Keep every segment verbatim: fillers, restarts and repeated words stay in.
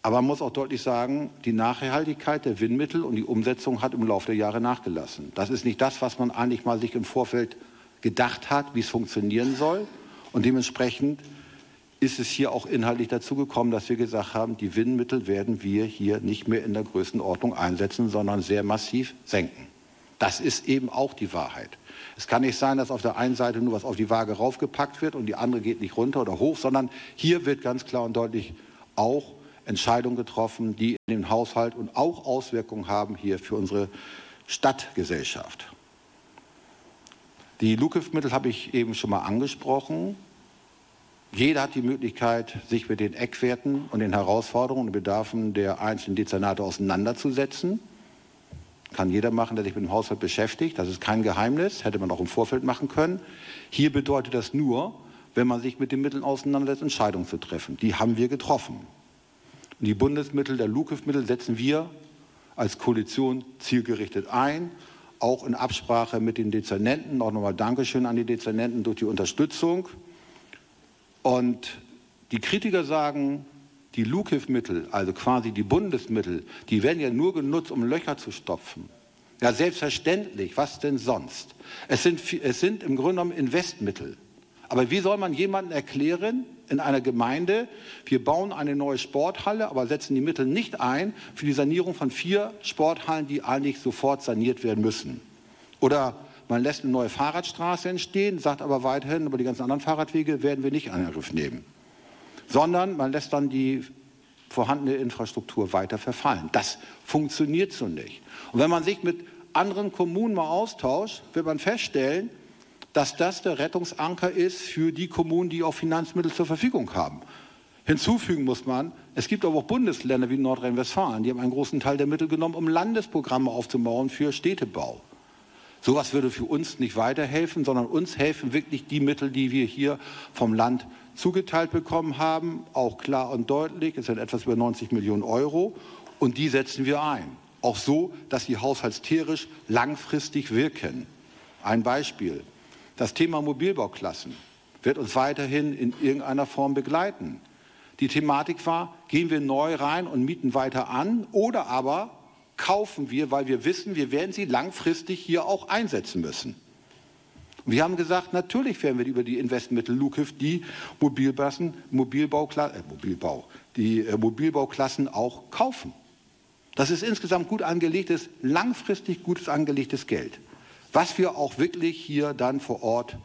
Aber man muss auch deutlich sagen, die Nachhaltigkeit der Windmittel und die Umsetzung hat im Laufe der Jahre nachgelassen. Das ist nicht das, was man eigentlich mal sich im Vorfeld gedacht hat, wie es funktionieren soll. Und dementsprechend ist es hier auch inhaltlich dazu gekommen, dass wir gesagt haben, die Windmittel werden wir hier nicht mehr in der Größenordnung einsetzen, sondern sehr massiv senken. Das ist eben auch die Wahrheit. Es kann nicht sein, dass auf der einen Seite nur was auf die Waage raufgepackt wird und die andere geht nicht runter oder hoch, sondern hier wird ganz klar und deutlich auch Entscheidungen getroffen, die in den Haushalt und auch Auswirkungen haben hier für unsere Stadtgesellschaft. Die Lukhilfsmittel habe ich eben schon mal angesprochen. Jeder hat die Möglichkeit, sich mit den Eckwerten und den Herausforderungen und Bedarfen der einzelnen Dezernate auseinanderzusetzen. Kann jeder machen, der sich mit dem Haushalt beschäftigt. Das ist kein Geheimnis, hätte man auch im Vorfeld machen können. Hier bedeutet das nur, wenn man sich mit den Mitteln auseinandersetzt, Entscheidungen zu treffen. Die haben wir getroffen. Und die Bundesmittel der Lukhilfsmittel setzen wir als Koalition zielgerichtet ein, auch in Absprache mit den Dezernenten. Auch nochmal Dankeschön an die Dezernenten durch die Unterstützung. Und die Kritiker sagen, die Lukhilfsmittel, also quasi die Bundesmittel, die werden ja nur genutzt, um Löcher zu stopfen. Ja, selbstverständlich, was denn sonst? Es sind, es sind im Grunde genommen Investmittel. Aber wie soll man jemandem erklären in einer Gemeinde, wir bauen eine neue Sporthalle, aber setzen die Mittel nicht ein für die Sanierung von vier Sporthallen, die eigentlich sofort saniert werden müssen? Oder man lässt eine neue Fahrradstraße entstehen, sagt aber weiterhin, aber die ganzen anderen Fahrradwege werden wir nicht in Angriff nehmen. Sondern man lässt dann die vorhandene Infrastruktur weiter verfallen. Das funktioniert so nicht. Und wenn man sich mit anderen Kommunen mal austauscht, wird man feststellen, dass das der Rettungsanker ist für die Kommunen, die auch Finanzmittel zur Verfügung haben. Hinzufügen muss man, es gibt aber auch Bundesländer wie Nordrhein-Westfalen, die haben einen großen Teil der Mittel genommen, um Landesprogramme aufzubauen für Städtebau. Sowas würde für uns nicht weiterhelfen, sondern uns helfen wirklich die Mittel, die wir hier vom Land zugeteilt bekommen haben, auch klar und deutlich, es sind etwas über neunzig Millionen Euro und die setzen wir ein. Auch so, dass sie haushalterisch langfristig wirken. Ein Beispiel. Das Thema Mobilbauklassen wird uns weiterhin in irgendeiner Form begleiten. Die Thematik war, gehen wir neu rein und mieten weiter an oder aber kaufen wir, weil wir wissen, wir werden sie langfristig hier auch einsetzen müssen. Und wir haben gesagt, natürlich werden wir über die Investmentmittel Lukhilf die Mobilbassen, Mobilbaukla äh, Mobilbau, die äh, Mobilbauklassen auch kaufen. Das ist insgesamt gut angelegtes, langfristig gutes angelegtes Geld, was wir auch wirklich hier dann vor Ort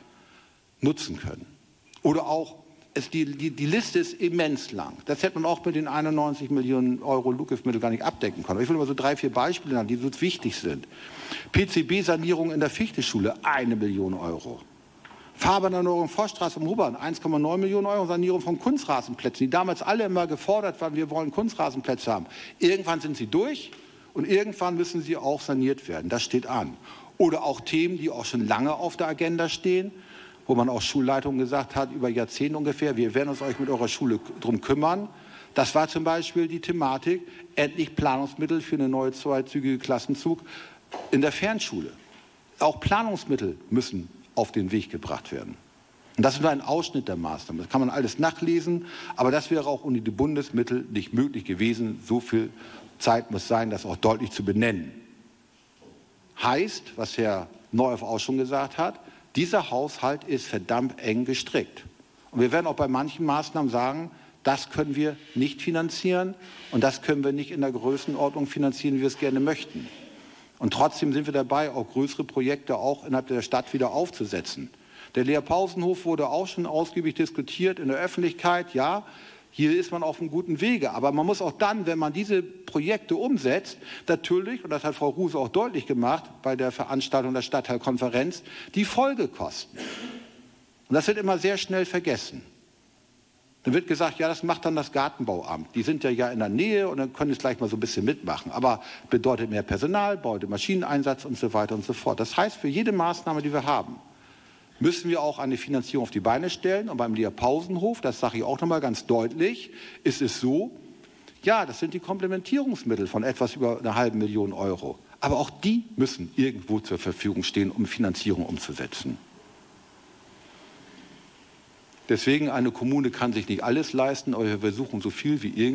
nutzen können. Oder auch, es, die, die, die Liste ist immens lang. Das hätte man auch mit den einundneunzig Millionen Euro Lukhilfsmittel gar nicht abdecken können. Aber ich will mal so drei, vier Beispiele nennen, die so wichtig sind. P C B-Sanierung in der Fichteschule, eine Million Euro. Fahrbahnerneuerung Forststraße im Hubern, eins Komma neun Millionen Euro. Sanierung von Kunstrasenplätzen, die damals alle immer gefordert waren, wir wollen Kunstrasenplätze haben. Irgendwann sind sie durch und irgendwann müssen sie auch saniert werden. Das steht an. Oder auch Themen, die auch schon lange auf der Agenda stehen, wo man auch Schulleitungen gesagt hat, über Jahrzehnte ungefähr, wir werden uns euch mit eurer Schule drum kümmern. Das war zum Beispiel die Thematik, endlich Planungsmittel für eine neue zweizügige Klassenzug in der Fernschule. Auch Planungsmittel müssen auf den Weg gebracht werden. Und das ist nur ein Ausschnitt der Maßnahmen. Das kann man alles nachlesen, aber das wäre auch ohne die Bundesmittel nicht möglich gewesen. So viel Zeit muss sein, das auch deutlich zu benennen. Heißt, was Herr Neuhoff auch schon gesagt hat, dieser Haushalt ist verdammt eng gestrickt. Und wir werden auch bei manchen Maßnahmen sagen, das können wir nicht finanzieren und das können wir nicht in der Größenordnung finanzieren, wie wir es gerne möchten. Und trotzdem sind wir dabei, auch größere Projekte auch innerhalb der Stadt wieder aufzusetzen. Der Lehr-Pausenhof wurde auch schon ausgiebig diskutiert in der Öffentlichkeit. Ja, hier ist man auf einem guten Wege. Aber man muss auch dann, wenn man diese Projekte umsetzt, natürlich, und das hat Frau Ruse auch deutlich gemacht bei der Veranstaltung der Stadtteilkonferenz, die Folgekosten. Und das wird immer sehr schnell vergessen. Dann wird gesagt, ja, das macht dann das Gartenbauamt. Die sind ja ja in der Nähe und dann können es gleich mal so ein bisschen mitmachen. Aber bedeutet mehr Personal, bedeutet Maschineneinsatz und so weiter und so fort. Das heißt, für jede Maßnahme, die wir haben, müssen wir auch eine Finanzierung auf die Beine stellen. Und beim Lehr-Pausenhof, das sage ich auch noch mal ganz deutlich, ist es so, ja, das sind die Komplementierungsmittel von etwas über einer halben Million Euro. Aber auch die müssen irgendwo zur Verfügung stehen, um Finanzierung umzusetzen. Deswegen, eine Kommune kann sich nicht alles leisten, aber wir versuchen so viel wie irgend